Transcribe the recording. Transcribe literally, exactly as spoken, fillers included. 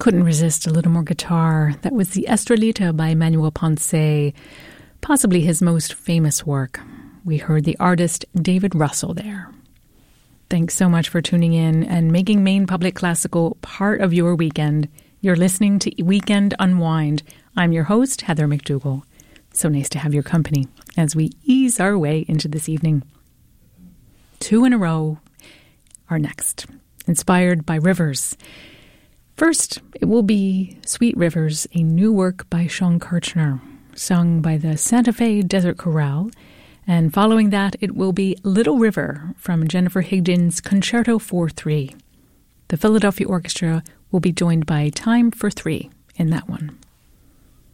Couldn't resist a little more guitar. That was the Estrellita by Manuel Ponce, possibly his most famous work. We heard the artist David Russell there. Thanks so much for tuning in and making Maine Public Classical part of your weekend. You're listening to Weekend Unwind. I'm your host, Heather McDougall. So nice to have your company as we ease our way into this evening. Two in a row are next, inspired by rivers. First, it will be Sweet Rivers, a new work by Sean Kirchner, sung by the Santa Fe Desert Chorale. And following that, it will be Little River from Jennifer Higdon's Concerto for Three. The Philadelphia Orchestra will be joined by Time for Three in that one.